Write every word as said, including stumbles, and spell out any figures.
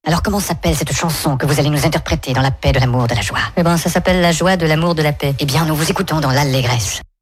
Alors comment s'appelle cette chanson que vous allez nous interpréter dans la paix, de l'amour, de la joie? Eh ben, ça s'appelle La joie de l'amour de la paix. Eh bien, nous vous écoutons dans l'allégresse.